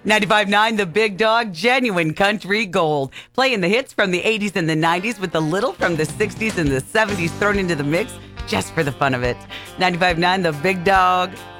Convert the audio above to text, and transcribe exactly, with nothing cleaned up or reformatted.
ninety-five point nine The Big Dog, genuine country gold. Playing the hits from the eighties and the nineties with a little from the sixties and the seventies thrown into the mix just for the fun of it. ninety-five point nine The Big Dog,